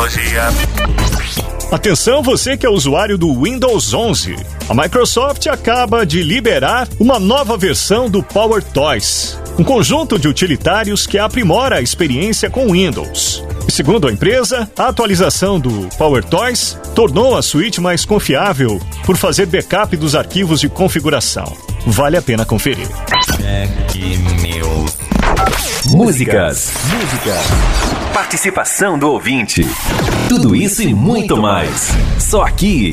tecnologia. Atenção você que é usuário do Windows 11. A Microsoft acaba de liberar uma nova versão do PowerToys, um conjunto de utilitários que aprimora a experiência com Windows. E segundo a empresa, a atualização do PowerToys tornou a suíte mais confiável por fazer backup dos arquivos de configuração. Vale a pena conferir. Músicas. Participação do ouvinte. Tudo isso e muito mais. Só aqui.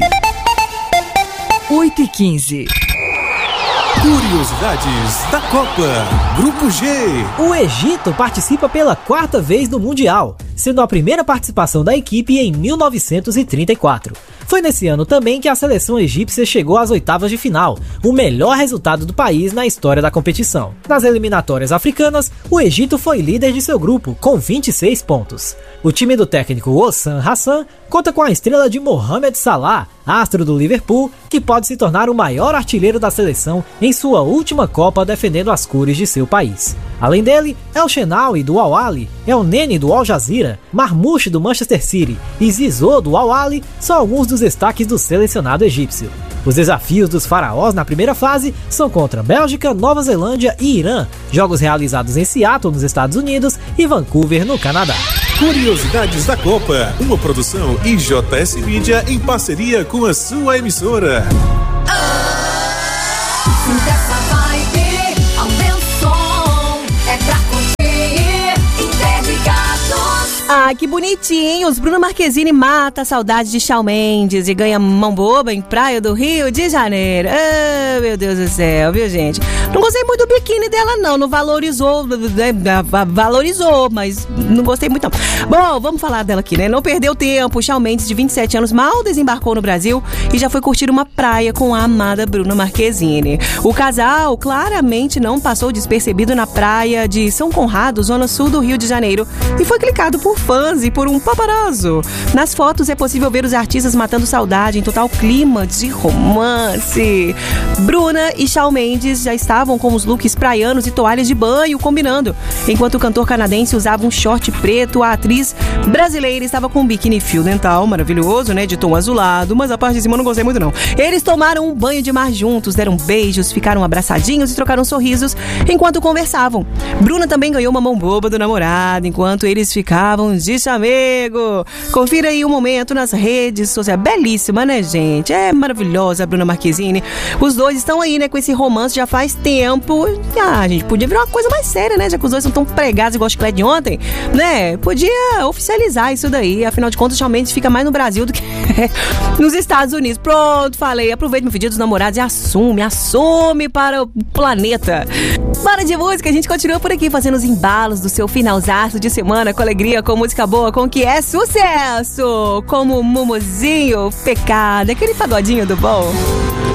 8h15. Curiosidades da Copa. Grupo G. O Egito participa pela 4ª vez no Mundial, sendo a primeira participação da equipe em 1934. Foi nesse ano também que a seleção egípcia chegou às oitavas de final, o melhor resultado do país na história da competição. Nas eliminatórias africanas, o Egito foi líder de seu grupo, com 26 pontos. O time do técnico Hossam Hassan conta com a estrela de Mohamed Salah, astro do Liverpool, que pode se tornar o maior artilheiro da seleção em sua última Copa defendendo as cores de seu país. Além dele, El Shenawi do Al Ahly, El Neni do Al Jazeera, Marmoush do Manchester City e Zizou do Al Ahly são alguns dos destaques do selecionado egípcio. Os desafios dos faraós na primeira fase são contra Bélgica, Nova Zelândia e Irã, jogos realizados em Seattle, nos Estados Unidos, e Vancouver, no Canadá. Curiosidades da Copa, uma produção IJS Mídia em parceria com a sua emissora. Ah, que bonitinhos! Bruna Marquezine mata a saudade de Shawn Mendes e ganha mão boba em praia do Rio de Janeiro. Ah, meu Deus do céu, viu, gente? Não gostei muito do biquíni dela, não valorizou, mas não gostei muito, não. Bom, vamos falar dela aqui, né? Não perdeu tempo. Shawn Mendes, de 27 anos, mal desembarcou no Brasil e já foi curtir uma praia com a amada Bruna Marquezine. O casal claramente não passou despercebido na praia de São Conrado, zona sul do Rio de Janeiro, e foi clicado por fãs e por um paparazzo. Nas fotos é possível ver os artistas matando saudade em total clima de romance. Bruna e Shawn Mendes já estavam com os looks praianos e toalhas de banho combinando. Enquanto o cantor canadense usava um short preto, a atriz brasileira estava com um biquíni fio dental maravilhoso, né, de tom azulado, mas a parte de cima eu não gostei muito, não. Eles tomaram um banho de mar juntos, deram beijos, ficaram abraçadinhos e trocaram sorrisos enquanto conversavam. Bruna também ganhou uma mão boba do namorado enquanto eles ficavam de chamego. Confira aí um momento nas redes sociais. Belíssima, né, gente? É maravilhosa a Bruna Marquezine. Os dois estão aí, né, com esse romance já faz tempo. A gente podia virar uma coisa mais séria, né? Já que os dois são tão pregados igual o chiclete de ontem, né? Podia oficializar isso daí. Afinal de contas, realmente fica mais no Brasil do que nos Estados Unidos. Pronto, falei. Aproveita meu pedido dos namorados e assume para o planeta. Bora de música, a gente continua por aqui fazendo os embalos do seu finalzaço de semana com alegria, com música boa, com o que é sucesso, como Mumuzinho, Pecado, aquele pagodinho do bom.